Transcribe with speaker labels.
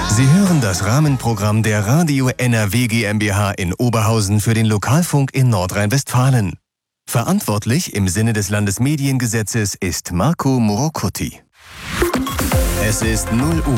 Speaker 1: Sie hören das Rahmenprogramm der Radio NRW GmbH in Oberhausen für den Lokalfunk in Nordrhein-Westfalen. Verantwortlich im Sinne des Landesmediengesetzes ist Marco Morocuti. Es ist 0 Uhr.